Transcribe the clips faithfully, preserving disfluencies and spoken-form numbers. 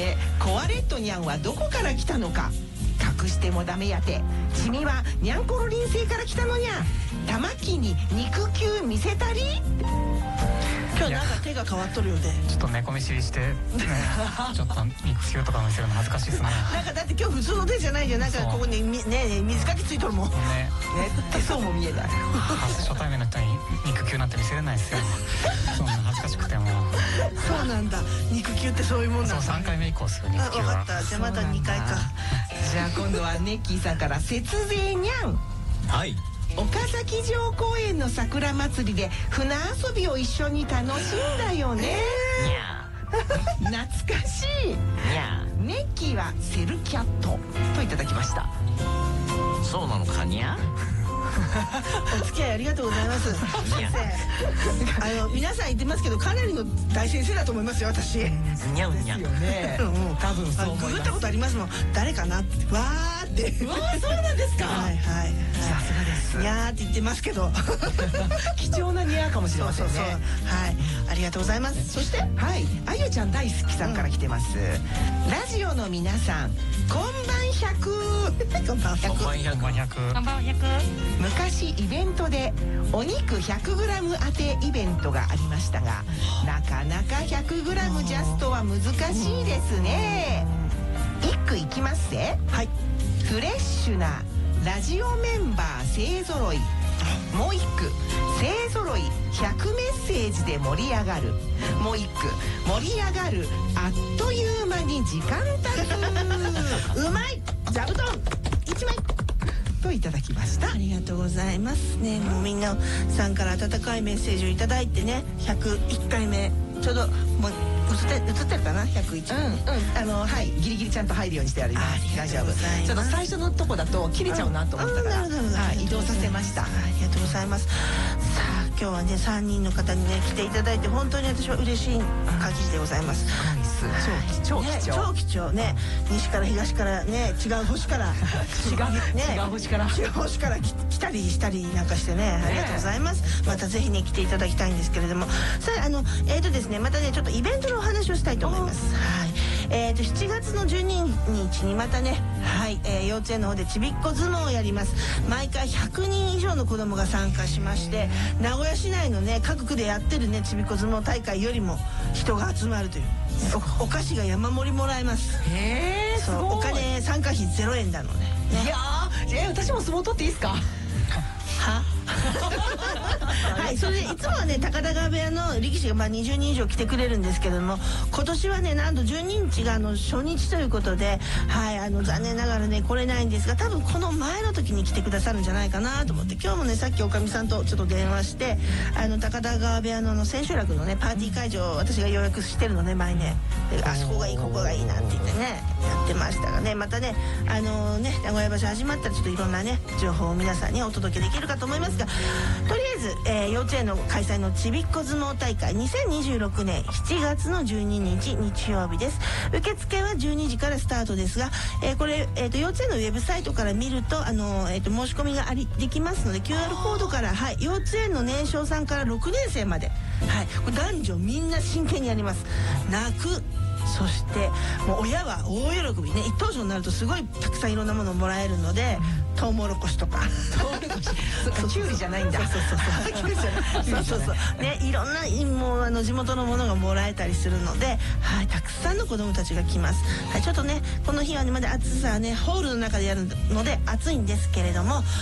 でコアレットニャンはどこから来たのか、隠してもダメやて。君はニャンコロリン星から来たのにゃ。玉木に肉球見せたり。 今日なんか手が変わっとるようで、 ちょっと猫見知りして、ね、ちょっと肉球とか見せるの恥ずかしいですね。 なんかだって今日普通の手じゃないじゃん。なんかここにみね水かきついとるもんね。 ね、手相も見えない。 初対面の人に肉球なんて見せれないですよ。そんな恥ずかしくても。 そうなんだ、肉球ってそういうもんなんだ。 そう、さんかいめ以降ですよ、肉球は。 あ、分かった。じゃあまたにかいか。 じゃあ今度はネッキーさんから節税にゃん。 はい。 岡崎城公園の桜祭りで船遊びを一緒に楽しんだよね。にゃ懐かしい。 にゃネッキーはセルキャットといただきました。 そうなのかにゃ。 お付き合いありがとうございます。先生、あの皆さん言ってますけど、かなりの大先生だと思いますよ、私。 にゃうにゃ。 よね。 うん、 多分そう思います。 ググったことありますもん。誰かなってわーって。 わあ、そうなんですか。 はいはい。 さすがです。 にゃーって言ってますけど。 貴重なニャーかもしれませんね。 そうそうそう。はい、ありがとうございます。そして、 はい、あゆちゃん大好きさんから来てます。ラジオの皆さん、こんばんひゃく。 こんばんひゃく。 こんばんひゃく。 こんばんひゃく。 こんばんひゃく。 昔イベントでお肉 ひゃくグラム 当てイベントがありましたが、なかなか ひゃくグラム ジャストは難しいですね。一句いきますぜ。 はい。 フレッシュなラジオメンバー勢ぞろい。もう一句、勢ぞろいひゃくメッセージで盛り上がる。もう一句、盛り上がるあっという間に時間経つ。 うまい。座布団一枚。 といただきました。 ありがとうございますね。もうみんなさんから温かいメッセージをいただいてね、ひゃくいっかいめちょうどもう映って映ってるかな、ひゃくいち。 うんうん、あのはい、ギリギリちゃんと入るようにしてあります。大丈夫。ちょっと最初のとこだと切れちゃうなと思ったから、はい、移動させました。 ありがとうございます。さあ今日はねさんにんの方にね来ていただいて本当に私は嬉しい限りでございます。 超貴重、 ね、超貴重ね。西から東からね、違う星から違うね、違う星から違う星からき来たりしたりなんかしてね、ありがとうございます。またぜひね来ていただきたいんですけれども、さああのえーとですねまたねちょっとイベントのお話をしたいと思います。はい。えーとしちがつのじゅうににちにまたね、はい、えー、幼稚園の方でちびっこ相撲をやります。毎回ひゃくにん以上の子供が参加しまして、名古屋市内のね各区でやってるねちびっこ相撲大会よりも人が集まるという。お, お菓子が山盛りもらえます。 へえ、すごい。 お金参加費ゼロえんなので、ね、 いやー、えー、私も相撲取っていいですか。 ははい、それでいつもはね高田川部屋の力士がまあにじゅうにん以上来てくれるんですけれども、今年はねなんとじゅうににちがあの初日ということで、はい、あの残念ながらね来れないんですが、多分この前の時に来てくださるんじゃないかなと思って、今日もねさっきおかみさんとちょっと電話して、あの高田川部屋のあの千秋楽のねパーティー会場を私が予約してるのね前ね、であそこがいいここがいいなんて言ってねやってましたがね、またねあのね名古屋場所始まったらちょっといろんなね情報を皆さんにお届けできるかと思いますが、とりあえず、えー、幼稚園の開催のちびっこ相撲大会にせんにじゅうろくねんしちがつのじゅうににち日曜日です。受付はじゅうにじからスタートですが、えー、これ、えー、と幼稚園のウェブサイトから見ると、あのーえー、と申し込みがありできますので キューアール コードから、はい、幼稚園の年少さんからろくねんせいまで、はい、これ男女みんな真剣にやります。泣く、そしてもう親は大喜びね。一等賞になるとすごいたくさんいろんなものをもらえるので、トウモロコシとかトウモロコシ、そっか、キュウリじゃないんだ。 そうそうそうキュウリじゃないそうそうそうね、いろんなもうあの地元のものがもらえたりするので、はい、たくさんの子供たちが来ます。はい、ちょっとねこの日はねまだ暑さはねホールの中でやるので暑いんですけれども、はい、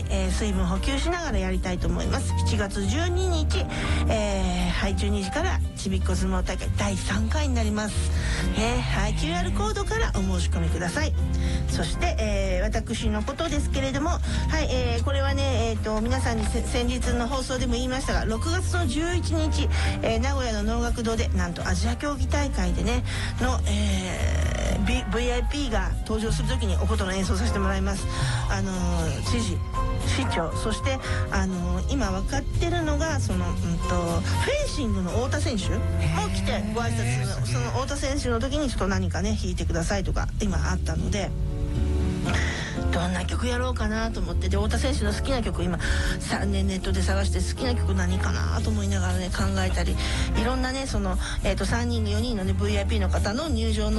えー、水分補給しながらやりたいと思います。しちがつじゅうににち、えー、はい、じゅうにじからちびっこ相撲大会だいさんかいになります。えー、はい、キューアール コードからお申し込みください。そして、えー、私のことですけれども、はい、えー、これはね、えー、と皆さんに先日の放送でも言いましたが、ろくがつのじゅういちにち、えー、名古屋の能楽堂でなんとアジア競技大会でねの、えー、B、ブイアイピー が登場する時にお琴の演奏させてもらいます。あのー、知事市長、そして、あのー、今分かってるのがその、うん、とフェンシングの太田選手も来てご挨拶するの。その太田選手の時にちょっと何かね弾いてくださいとか今あったので、どんな曲やろうかなと思って、で太田選手の好きな曲今さんねんネットで探して、好きな曲何かなと思いながらね考えたり、いろんなねその、えー、とさんにんよにんのね ブイアイピー の方の入場の